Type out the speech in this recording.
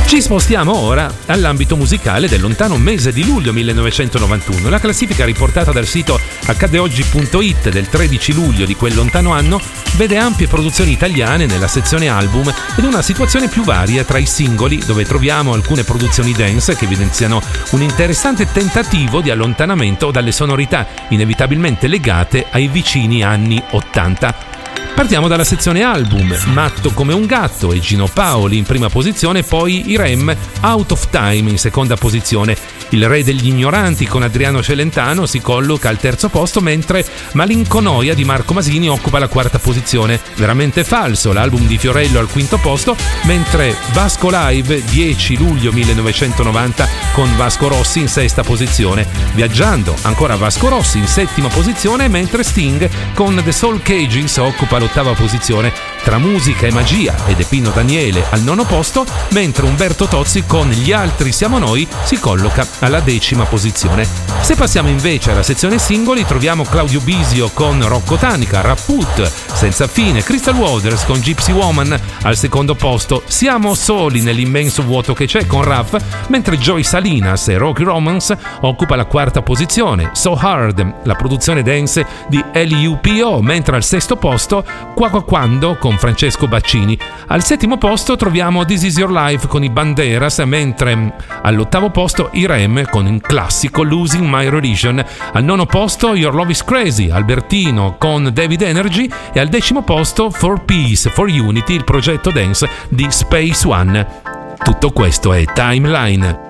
Ci spostiamo ora all'ambito musicale del lontano mese di luglio 1991. La classifica riportata dal sito accadeoggi.it del 13 luglio di quel lontano anno vede ampie produzioni italiane nella sezione album ed una situazione più varia tra i singoli, dove troviamo alcune produzioni dance che evidenziano un interessante tentativo di allontanamento dalle sonorità inevitabilmente legate ai vicini anni 80. Partiamo dalla sezione album, Matto come un gatto e Gino Paoli in prima posizione, poi i Rem, Out of Time in seconda posizione. Il re degli ignoranti con Adriano Celentano si colloca al terzo posto, mentre Malinconoia di Marco Masini occupa la quarta posizione. Veramente falso, l'album di Fiorello al quinto posto, mentre Vasco Live 10 luglio 1990 con Vasco Rossi in sesta posizione. Viaggiando, ancora Vasco Rossi in settima posizione, mentre Sting con The Soul Cages occupa l'ottava posizione. Tra musica e magia ed Pino Daniele al nono posto, mentre Umberto Tozzi con Gli altri siamo noi si colloca alla decima posizione. Se passiamo invece alla sezione singoli, troviamo Claudio Bisio con Rocco Tanica, Rapput, Senza fine, Crystal Waters con Gypsy Woman al secondo posto, Siamo soli nell'immenso vuoto che c'è con Raff, mentre Joy Salinas e Rocky Romance occupa la quarta posizione. So Hard, la produzione dance di LUPO, mentre al sesto posto Qua Quando con Francesco Baccini. Al settimo posto troviamo This Is Your Life con i Banderas, mentre all'ottavo posto i Rem con il classico Losing My Religion. Al nono posto Your Love Is Crazy, Albertino con David Energy, e al decimo posto For Peace, For Unity, il progetto dance di Space One. Tutto questo è Timeline.